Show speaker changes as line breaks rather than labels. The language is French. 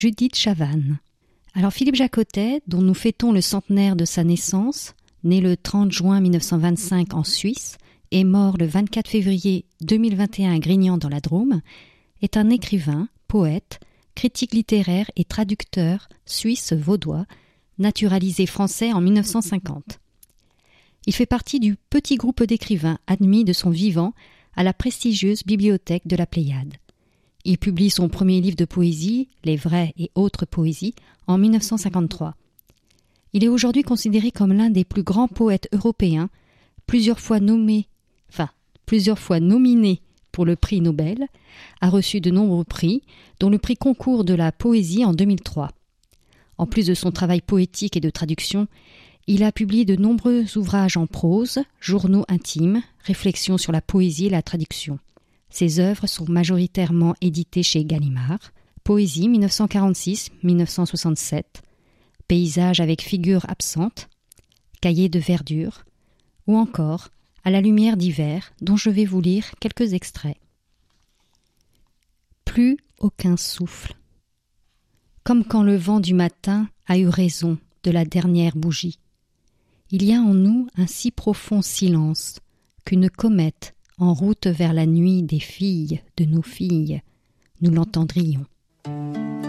Judith Chavannes. Alors Philippe Jaccottet, dont nous fêtons le centenaire de sa naissance, né le 30 juin 1925 en Suisse et mort le 24 février 2021 à Grignan dans la Drôme, est un écrivain, poète, critique littéraire et traducteur suisse-vaudois, naturalisé français en 1950. Il fait partie du petit groupe d'écrivains admis de son vivant à la prestigieuse bibliothèque de la Pléiade. Il publie son premier livre de poésie, Les vraies et autres poésies, en 1953. Il est aujourd'hui considéré comme l'un des plus grands poètes européens, plusieurs fois nominé pour le prix Nobel, a reçu de nombreux prix, dont le prix Concours de la poésie en 2003. En plus de son travail poétique et de traduction, il a publié de nombreux ouvrages en prose, journaux intimes, réflexions sur la poésie et la traduction. Ses œuvres sont majoritairement éditées chez Gallimard, Poésie 1946-1967, Paysages avec figures absentes, Cahiers de verdure, ou encore À la lumière d'hiver, dont je vais vous lire quelques extraits. Plus aucun souffle. Comme quand le vent du matin a eu raison de la dernière bougie. Il y a en nous un si profond silence qu'une comète en route vers la nuit des filles de nos filles, nous l'entendrions.